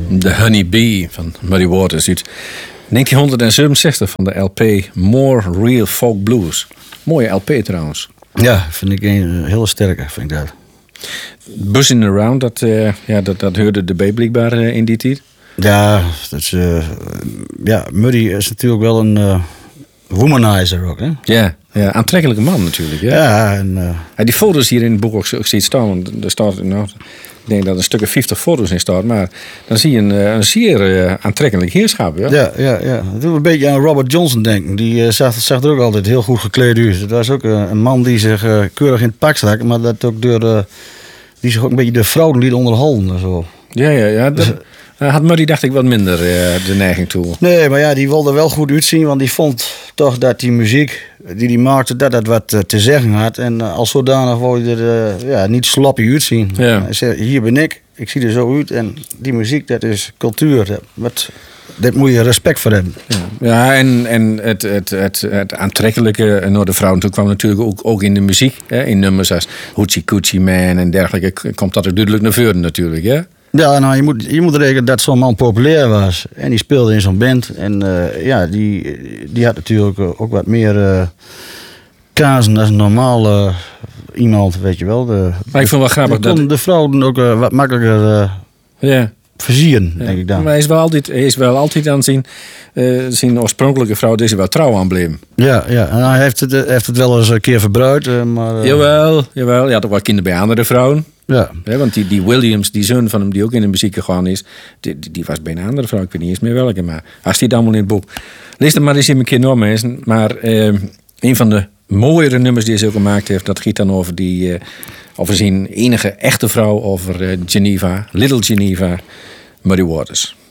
The Honey Bee van Muddy Waters uit 1967 van de LP More Real Folk Blues. Mooie LP trouwens. Ja, vind ik een hele sterke, vind ik dat. Buzzing Around, dat hoorde de B blijkbaar in die tijd. Ja, dat is, Muddy is natuurlijk wel een womanizer ook, hè? Ja, aantrekkelijke man natuurlijk. Ja, Ja, en... die foto's hier in het boek ook ziet staan. Want er staat, ik denk dat er een stuk of 50 foto's in staat. Maar dan zie je een zeer aantrekkelijk heerschap. Ja? Ja. Dat doet een beetje aan Robert Johnson denken. Die zag er ook altijd heel goed gekleed uit. Dat was ook een man die zich keurig in het pak stak. Maar dat ook die zich ook een beetje de vrouwen liet onderhouden en zo. Ja. Had Muddy, dacht ik, wat minder de neiging toe. Nee, maar ja, die wilde wel goed uitzien. Want die vond toch dat die muziek die hij maakte, dat wat te zeggen had. En als zodanig wil je er niet sloppy uitzien. Ja. Hij zei, hier ben ik zie er zo uit. En die muziek, dat is cultuur. Dit moet je respect voor hebben. Ja, en het aantrekkelijke naar de vrouwen toe kwam natuurlijk ook in de muziek. Hè? In nummers als Hoochie Coochie Man en dergelijke komt dat er duidelijk naar voren natuurlijk. Hè? Ja, nou, je moet rekenen dat zo'n man populair was. En die speelde in zo'n band. En die had natuurlijk ook wat meer kazen dan een normaal iemand, weet je wel. Maar ik vond wel grappig dat de vrouwen ook wat makkelijker versieren, denk ik dan. Maar hij is wel altijd aan zijn oorspronkelijke vrouw, die is wel trouw aan bleef. Ja, en hij heeft het wel eens een keer verbruikt. Maar, Jawel. Hij had ook wel kinderen bij andere vrouwen. Ja. Want die Williams, die zoon van hem die ook in de muziek gegaan is, die was bij een andere vrouw. Ik weet niet eens meer welke, maar hij staat allemaal in het boek. Lees het maar eens in een keer nog mensen. Maar een van de mooiere nummers die hij zo gemaakt heeft, dat gaat dan over zijn enige echte vrouw, over Geneva, Little Geneva, Muddy Waters.